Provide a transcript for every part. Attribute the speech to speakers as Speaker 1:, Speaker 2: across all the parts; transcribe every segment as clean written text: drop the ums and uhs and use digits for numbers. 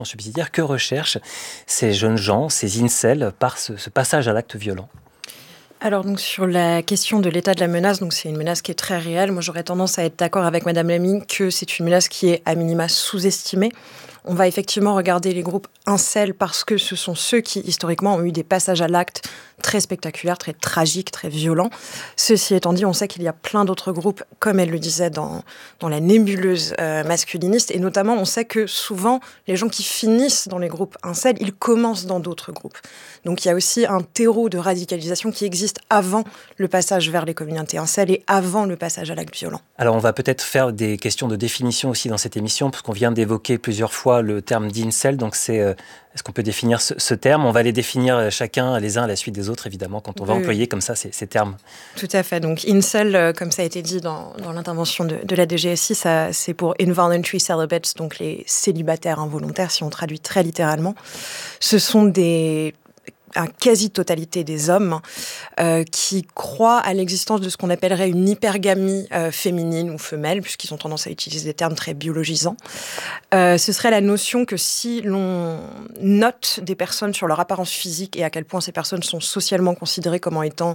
Speaker 1: subsidiaire. Que recherchent ces jeunes gens, ces incels, par ce passage à l'acte violent ?
Speaker 2: Alors donc sur la question de l'état de la menace, donc c'est une menace qui est très réelle. Moi j'aurais tendance à être d'accord avec Madame Lamy que c'est une menace qui est à minima sous-estimée. On va effectivement regarder les groupes incels parce que ce sont ceux qui historiquement ont eu des passages à l'acte très spectaculaires, très tragiques, très violents. Ceci étant dit, on sait qu'il y a plein d'autres groupes, comme elle le disait, dans la nébuleuse masculiniste. Et notamment, on sait que souvent, les gens qui finissent dans les groupes incels, ils commencent dans d'autres groupes. Donc il y a aussi un terreau de radicalisation qui existe avant le passage vers les communautés incels et avant le passage à l'acte violent.
Speaker 1: Alors on va peut-être faire des questions de définition aussi dans cette émission, parce qu'on vient d'évoquer plusieurs fois le terme d'incel. Donc est-ce qu'on peut définir ce terme ? On va les définir chacun les uns à la suite des autres, évidemment, quand on va employer comme ça ces termes.
Speaker 2: Tout à fait. Donc incel, comme ça a été dit dans l'intervention de la DGSI, ça, c'est pour involuntary celibates, donc les célibataires involontaires, si on traduit très littéralement. Ce sont une quasi-totalité des hommes qui croient à l'existence de ce qu'on appellerait une hypergamie féminine ou femelle, puisqu'ils ont tendance à utiliser des termes très biologisants. Ce serait la notion que si l'on note des personnes sur leur apparence physique et à quel point ces personnes sont socialement considérées comme étant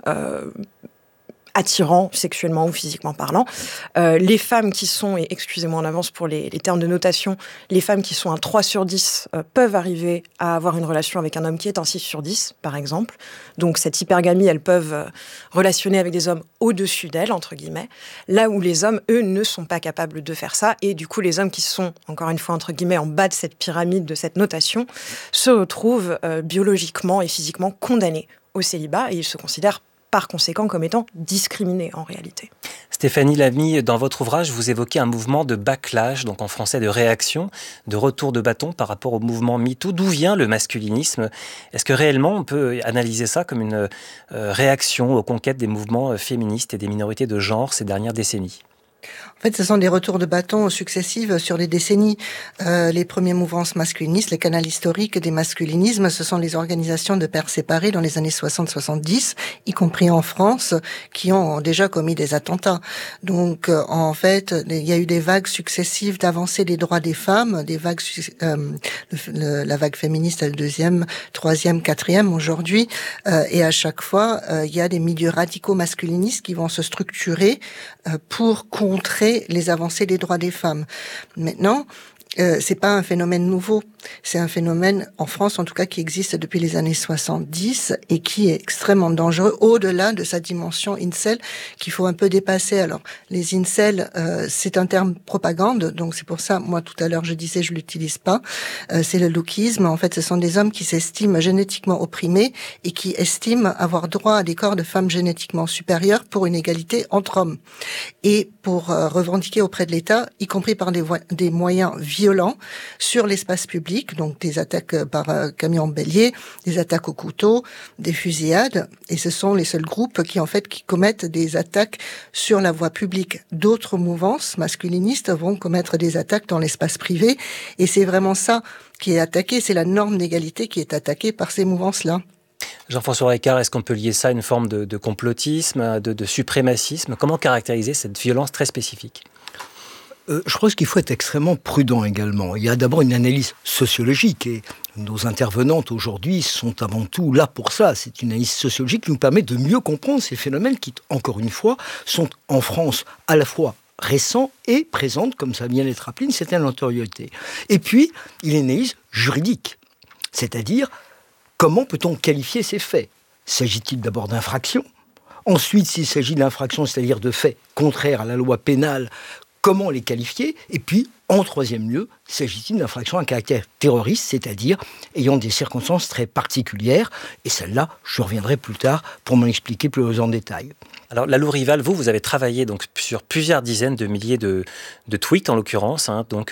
Speaker 2: attirants sexuellement ou physiquement parlant. Les femmes qui sont, et excusez-moi en avance pour les termes de notation, les femmes qui sont un 3 sur 10 peuvent arriver à avoir une relation avec un homme qui est un 6 sur 10, par exemple. Donc cette hypergamie, elles peuvent relationner avec des hommes au-dessus d'elles, entre guillemets, là où les hommes, eux, ne sont pas capables de faire ça. Et du coup, les hommes qui sont, encore une fois, entre guillemets, en bas de cette pyramide, de cette notation, se retrouvent biologiquement et physiquement condamnés au célibat et ils se considèrent par conséquent comme étant discriminés en réalité.
Speaker 1: Stéphanie Lamy, dans votre ouvrage, vous évoquez un mouvement de backlash, donc en français de réaction, de retour de bâton par rapport au mouvement MeToo. D'où vient le masculinisme ? Est-ce que réellement on peut analyser ça comme une réaction aux conquêtes des mouvements féministes et des minorités de genre ces dernières décennies ?
Speaker 3: En fait, ce sont des retours de bâton successifs sur les décennies. Les premiers mouvances masculinistes, les canals historiques des masculinismes, ce sont les organisations de pères séparés dans les années 60-70, y compris en France, qui ont déjà commis des attentats. Donc, en fait, il y a eu des vagues successives d'avancée des droits des femmes, des vagues, la vague féministe, la deuxième, troisième, quatrième aujourd'hui, et à chaque fois, il y a des milieux radicaux masculinistes qui vont se structurer pour contrer les avancées des droits des femmes. Maintenant, c'est pas un phénomène nouveau. C'est un phénomène, en France en tout cas, qui existe depuis les années 70 et qui est extrêmement dangereux, au-delà de sa dimension incel, qu'il faut un peu dépasser. Alors, les incels, c'est un terme propagande, donc c'est pour ça, moi, tout à l'heure, je disais, je l'utilise pas. C'est le lookisme. En fait, ce sont des hommes qui s'estiment génétiquement opprimés et qui estiment avoir droit à des corps de femmes génétiquement supérieurs pour une égalité entre hommes. Et pour revendiquer auprès de l'État, y compris par des moyens violents sur l'espace public, donc des attaques par camion bélier, des attaques au couteau, des fusillades, et ce sont les seuls groupes qui commettent des attaques sur la voie publique. D'autres mouvances masculinistes vont commettre des attaques dans l'espace privé, et c'est vraiment ça qui est attaqué, c'est la norme d'égalité qui est attaquée par ces mouvances-là.
Speaker 1: Jean-François Ricard, est-ce qu'on peut lier ça à une forme de complotisme, de suprémacisme ? Comment caractériser cette violence très spécifique ?
Speaker 4: Je pense qu'il faut être extrêmement prudent également. Il y a d'abord une analyse sociologique et nos intervenantes aujourd'hui sont avant tout là pour ça. C'est une analyse sociologique qui nous permet de mieux comprendre ces phénomènes qui, encore une fois, sont en France à la fois récents et présentent, comme ça vient d'être rappelé, une certaine notoriété. Et puis, il y a une analyse juridique, c'est-à-dire comment peut-on qualifier ces faits ? S'agit-il d'abord d'infractions ? Ensuite, s'il s'agit d'infractions, c'est-à-dire de faits contraires à la loi pénale, comment les qualifier ? Et puis, en troisième lieu, s'agit-il d'infractions à caractère terroriste, c'est-à-dire ayant des circonstances très particulières ? Et celle-là, je reviendrai plus tard pour m'en expliquer plus en détail.
Speaker 1: Alors, Lalou Rival, vous avez travaillé donc sur plusieurs dizaines de milliers de tweets, en l'occurrence,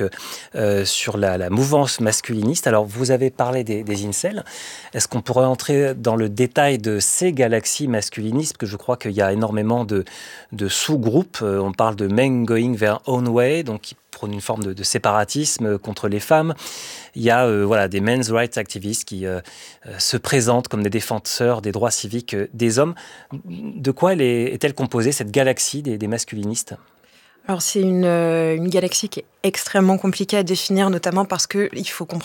Speaker 1: sur la mouvance masculiniste. Alors, vous avez parlé des incels. Est-ce qu'on pourrait entrer dans le détail de ces galaxies masculinistes ? Parce que je crois qu'il y a énormément de sous-groupes. On parle de men going their own way, donc qui prônent une forme de séparatisme contre les femmes. Il y a des men's rights activists qui se présentent comme des défenseurs des droits civiques des hommes. De quoi est-elle composée, cette galaxie des masculinistes ?
Speaker 2: Alors c'est une galaxie qui est extrêmement compliquée à définir, notamment parce qu'il faut comprendre